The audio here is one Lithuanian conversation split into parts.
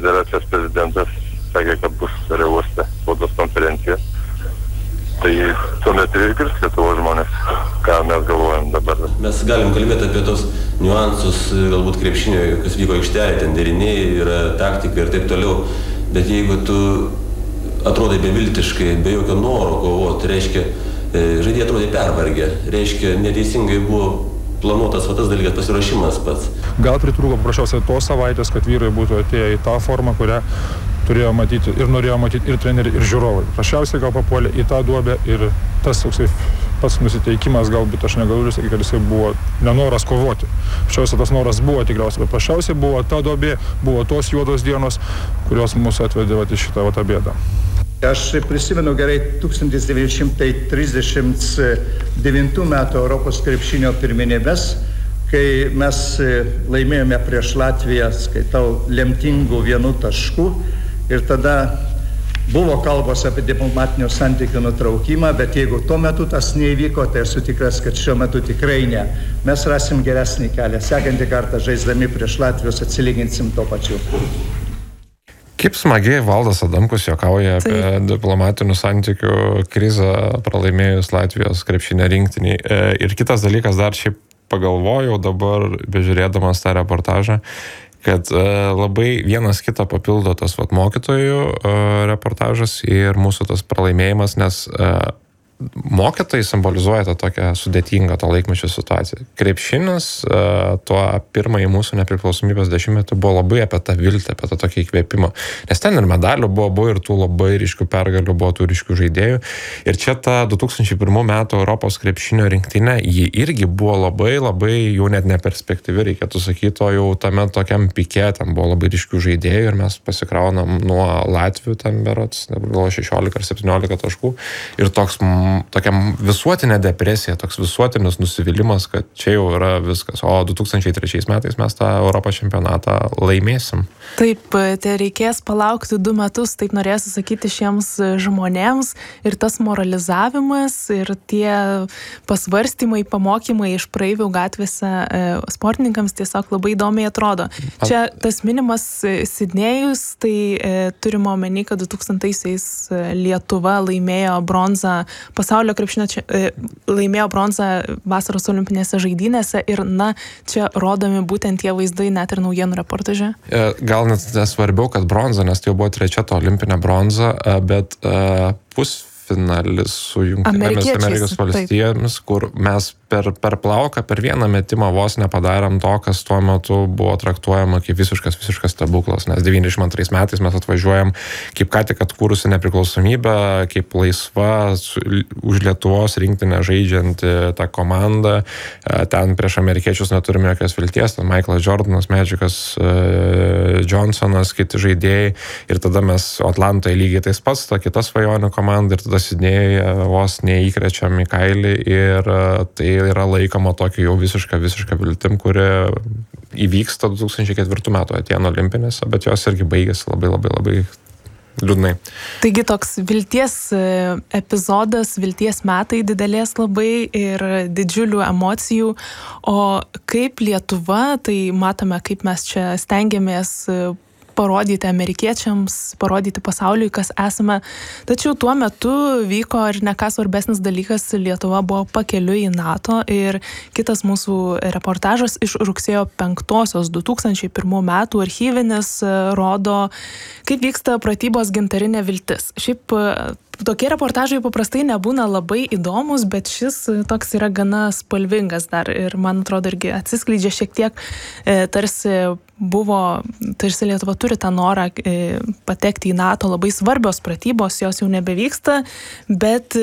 federacijos prezidentas sakė, kad bus Uoste spaudos konferencija. Tai tuomet ir išgirs Lietuvos žmonės, ką mes galvojam dabar. Mes galim kalbėti apie tos niuansus, galbūt krepšinio, kas vyko aikštelėje, ten deriniai, yra taktika ir taip toliau. Bet jeigu tu atrodai beviltiškai, be jokio noro kovoti, reiškia, žaidėjai atrodė pervargę, reiškia, neteisingai buvo planuotas tas dalykas, pasiruošimas pats. Gal pritrūko paprasčiausiai tos savaitės, kad vyrai būtų atėję į tą formą, kurią turėjo matyti ir norėjo matyti ir treneriai, ir žiūrovai. Paprasčiausiai gal papuolė į tą duobę ir tas toksai pats nusiteikimas, galbūt aš negaliu sakyti, kad jisai buvo nenoras kovoti. Paprasčiausiai tas noras buvo tikriausiai, bet paprasčiausiai buvo ta duobė, buvo tos juodos dienos, kurios mūsų atvedė į šitą bėdą. Aš prisimenu gerai 1939 metų Europos krepšinio pirmenybes, kai mes laimėjome prieš Latviją, skaitau, lemtingų 1 taškų ir tada buvo kalbos apie diplomatinių santykių nutraukimą, bet jeigu tuo metu tas neįvyko, tai esu tikras, kad šiuo metu tikrai ne. Mes rasim geresnį kelią. Sekantį kartą žaisdami prieš Latvijos atsilyginsim to pačiu. Kaip smagiai Valdas Adamkus juokauja apie diplomatinių santykių krizę pralaimėjus Latvijos krepšinio rinktiniai. Ir kitas dalykas, dar šiaip pagalvojau dabar, bežiūrėdamas tą reportažą, kad labai vienas kitą papildo tas mokytojų reportažas ir mūsų tas pralaimėjimas, nes mokytojai simbolizuoja tą tokią sudėtingą to laikmečio situaciją. Krepšinis tuo pirmąjį mūsų nepriklausomybės dešimtmetį buvo labai apie tą viltį, apie tą tokį įkvėpimą. Nes ten ir medalių buvo ir tų labai ryškių pergalių, buvo tų ryškių žaidėjų. Ir čia ta 2001 metų Europos krepšinio rinktinė, ji irgi buvo labai jau net neperspektyvi, reikėtų sakyti, o jau tame tokiam pike, ten buvo labai ryškių žaidėjų ir mes pasikraunam nuo Latvių, ten berods, buvo 16 ar 17 taškų. Ir tokiam visuotinė depresija, toks visuotinis nusivylimas, kad čia jau yra viskas. O 2003 metais mes tą Europos čempionatą laimėsim. Taip, tai reikės palaukti 2 metus, taip norėsiu sakyti šiems žmonėms. Ir tas moralizavimas ir tie pasvarstymai, pamokymai iš praeivių gatvėse sportininkams tiesiog labai įdomiai atrodo. Čia tas minimas Sidnėjus, tai turime omeny, kad 2000-aisiais Lietuva laimėjo bronzą pasaulio krepšinio laimėjo bronzą vasaros olimpinėse žaidynėse ir, čia rodomi būtent tie vaizdai net ir naujienų reportaže. Gal net nesvarbiau, kad bronza, nes tai jau buvo 3 to olimpinė bronza, bet pusfinalis su Jungtinėmis Amerikos valstijomis, kur mes per plauką, per vieną metimą vos nepadarėm to, kas tuo metu buvo traktuojama kaip visiškas stebuklas, nes 92 metais mes atvažiuojam kaip ką tik atkūrusi nepriklausomybę, kaip laisva už Lietuvos rinktinę žaidžianti tą komandą, ten prieš amerikiečius neturime jokios vilties, ten Michaelas Jordanas, Magikas Johnsonas, kiti žaidėjai ir tada mes Atlantoje lygiai tais pats, ta kita svajonių komanda ir tada Sidnėjuje vos neįkrečiam į kailį ir tai yra laikoma tokia jau visiška viltim, kuri įvyksta 2004 metų Atėnų olimpinėse, bet jos irgi baigėsi labai liūdnai. Taigi toks vilties epizodas, vilties metai didelės labai ir didžiulių emocijų, o kaip Lietuva, tai matome, kaip mes čia stengiamės parodyti amerikiečiams, parodyti pasauliui, kas esame. Tačiau tuo metu vyko ir ne ką svarbesnis dalykas, Lietuva buvo pakeliui į NATO ir kitas mūsų reportažas iš rugsėjo 5-osios 2001 metų archyvinis rodo, kaip vyksta pratybos Gintarinė viltis. Šiaip tokie reportažai paprastai nebūna labai įdomus, bet šis toks yra gana spalvingas dar ir man atrodo irgi atsiskleidžia šiek tiek tarsi Lietuva turi tą norą patekti į NATO, labai svarbios pratybos, jos jau nebevyksta, bet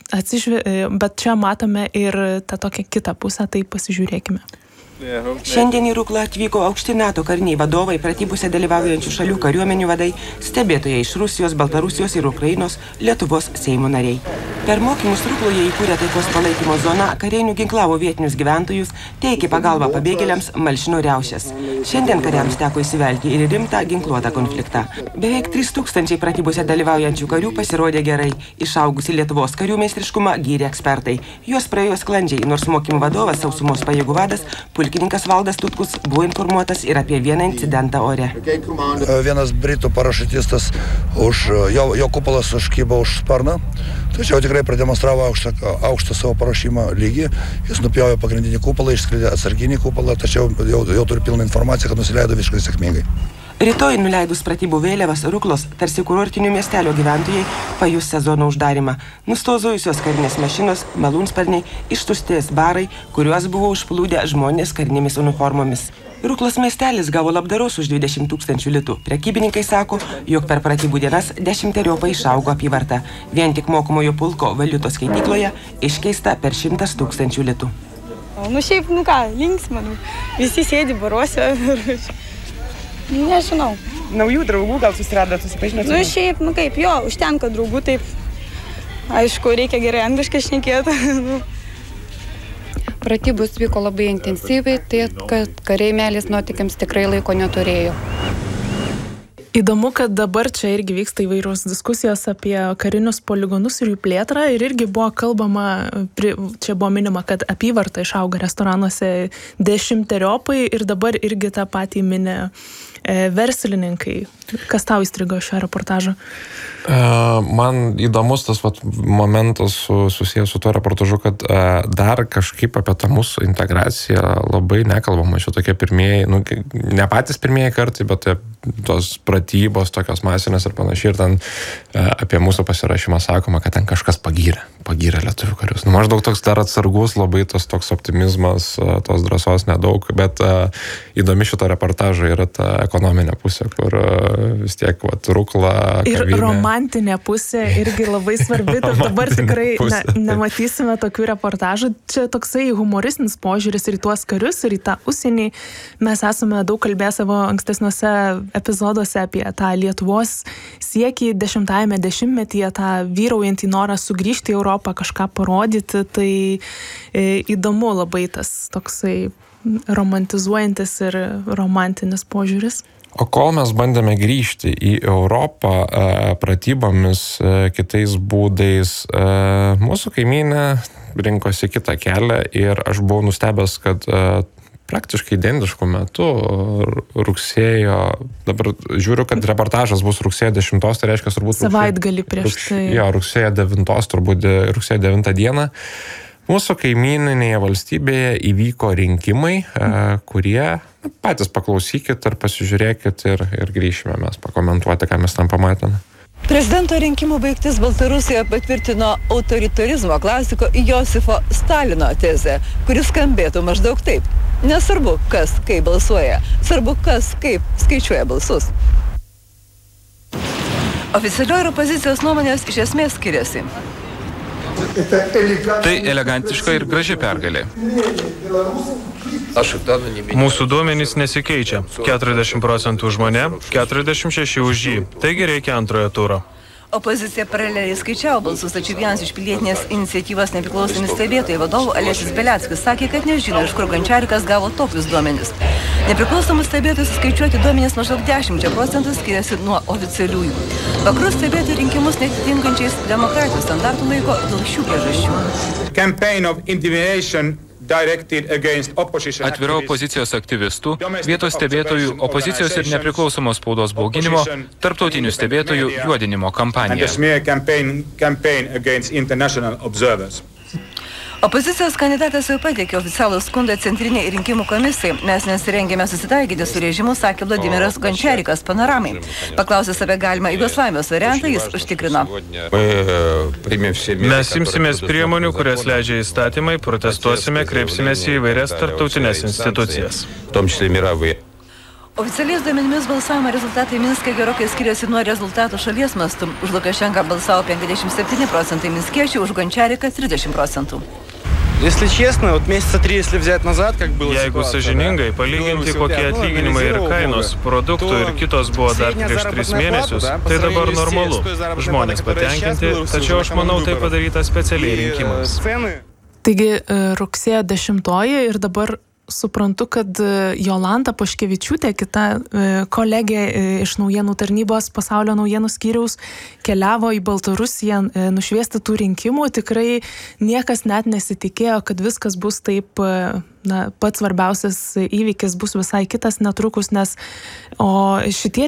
čia matome ir tą tokią kitą pusę, tai pasižiūrėkime. Šiandien į Ruklą atvyko aukšti NATO kariniai vadovai, pratybose dalyvaujančių šalių kariuomenių vadai, stebėtojai iš Rusijos, Baltarusijos ir Ukrainos, Lietuvos Seimo nariai. Per mokymus Rukloje įkūrė taikos palaikymo zoną, kariai nuginklavo vietinius gyventojus, teikė pagalbą pabėgėliams, malšino riaušes. Šiandien kariams teko įsivelti ir rimtą ginkluotą konfliktą. Beveik 3000 pratybose dalyvaujančių karių pasirodė gerai. Išaugusi Lietuvos karių meistriškumą gyrė ekspertai. Juos praėjo sklandžiai, nors mokymų vadovas, sausumos pajėgų vadas, pulkininkas Valdas Tutkus, buvo informuotas ir apie vieną incidentą ore. Vienas britų parašiutistas, jo kupolas užkybo už sparną, tačiau tikrai prademonstravo aukštą savo paruošimo lygį. Jis nupjovė pagrindinį kupolą, išskridė atsarginį kupolą, tačiau jau turi pilną informaciją, kad nusileido visiškai sėkmingai. Rytoj nuleidus pratybų vėliavas Ruklos, tarsi kurortinių miestelio gyventojai pajus sezono uždarimą. Nustozujusios karinės mašinos, malūnsparniai, ištuštės barai, kuriuos buvo užplūdę žmonės karinėmis uniformomis. Ruklos miestelis gavo labdaros už 20 000 litų. Prekybininkai sako, jog per pratybų dienas 10-eriopai išaugo apyvarta. Vien tik mokomojo pulko valiutos skaitykloje iškeista per 100 000 litų. Šiaip, linksma. Visi sėdi baruose. Nežinau. Naujų draugų gal susiradot, susipažinot? Šiaip, kaip, užtenka draugų, taip. Aišku, reikia gerai angliškai šnekėti. Pratybos vyko labai intensyviai, tai kad kariai meilės nuotykiams tikrai laiko neturėjo. Įdomu, kad dabar čia irgi vyksta įvairios diskusijos apie karinius poligonus ir jų plėtrą ir irgi buvo kalbama, čia buvo minima, kad apyvarta išauga restoranuose 10-eriopai ir dabar irgi tą patį minė verslininkai. Kas tau įstrigo šio reportažo? Man įdomus tas momentas susijęs su tuo reportažu, kad dar kažkaip apie tą mūsų integraciją labai nekalbama. Čia tokie pirmieji, ne patys pirmieji kartai, bet tos pratybos tokios masinės ir panašiai. Ir ten apie mūsų pasirašymą sakoma, kad ten kažkas pagyrė lietuvių karius. Maždaug toks dar atsargus, labai tas toks optimizmas, tos drąsos nedaug, bet įdomi šito reportažo yra ta ekonominė pusė, kur vis tiek Rukla, ir kavinė. Romantinė pusė irgi labai svarbi, ir dabar tikrai nematysime tokių reportažų. Čia toksai humoristinis požiūris ir į tuos karius, ir į tą užsienį. Mes esame daug kalbėję savo ankstesniuose epizoduose apie tą Lietuvos siekį 10-ame dešimtmetyje, tą vyraujantį norą sugrįžti į Europą, kažką parodyti. Tai įdomu labai tas toksai romantizuojantis ir romantinis požiūris. O kol mes bandėme grįžti į Europą pratybomis kitais būdais, mūsų kaimynė rinkosi kitą kelią ir aš buvau nustebęs, kad praktiškai identišku metu rugsėjo, dabar žiūriu, kad reportažas bus rugsėjo 10, tai reiškia turbūt savaitgalį prieš tai. Jo, rugsėjo 9, turbūt rugsėjo 9 dieną. Mūsų kaimyninėje valstybėje įvyko rinkimai, kurie patys paklausykit ir pasižiūrėkit ir grįšime mes pakomentuoti, ką mes tam pamatėme. Prezidento rinkimų baigtis Baltarusijoje patvirtino autoritarizmo klasiko Josifo Stalino tezę, kuris skambėtų maždaug taip. Nesvarbu, kas kaip balsuoja, svarbu, kas kaip skaičiuoja balsus. Oficialioji ir opozicijos nuomonės iš esmės skiriasi. Tai elegantiška ir graži pergalė. Mūsų duomenys nesikeičia. 40% už mane, 46% už jį. Taigi reikia antrojo turo. Opozicija paraleliai skaičiavo balsus, tačiau vienas iš pilietinės iniciatyvos nepriklausomi stebėtojai vadovų Alesis Beliackis sakė, kad nežino, iš kur Gončiarikas gavo tokius duomenis. Nepriklausomus stebėtojus skaičiuoti duomenys maždaug 10% skiriasi nuo oficialiųjų. Vakarų stebėtojų rinkimus netitinkančiais demokratijos standartų laiko dėl šių priežasčių. Atvira opozicijos aktyvistų, vietos stebėtojų, opozicijos ir nepriklausomos spaudos bauginimo, tarptautinių stebėtojų juodinimo kampanija. Opozicijos kandidatas jau pateikė oficialų skundą Centrinei rinkimų komisijai. Mes nesirengėme susitaikyti su režimu, sakė Vladimiras Gončiarikas Panoramai. Paklausęs apie galimą Jugoslavijos variantą, jis užtikrino. Mes imsimės priemonių, kurias leidžia įstatymai, protestuosime, kreipsimės į įvairias tarptautinės institucijas. Oficialiais duomenimis balsavimo rezultatai Minske gerokai skiriasi nuo rezultatų šalies mastu. Už Lukašenką balsavo 57%, minskiečių, už Gončiariką 30%. Если честно, вот месяца 3, если взять назад, как было Jeigu sąžiningai palyginti, kokie atlyginimai ir kainos produktų ir kitos buvo dar prieš 3 mėnesius, tai dabar normalu. Žmonės patenkinti, tačiau aš manau, tai padaryta specialiai rinkimams. Taigi rugsėjo 10 ir dabar suprantu, kad Jolanta Paškevičiūtė, kita kolegė iš naujienų tarnybos pasaulio naujienų skyriaus, keliavo į Baltarusiją nušviesti tų rinkimų. Tikrai niekas net nesitikėjo, kad viskas bus taip, pats svarbiausias įvykis bus visai kitas netrukus, nes šitie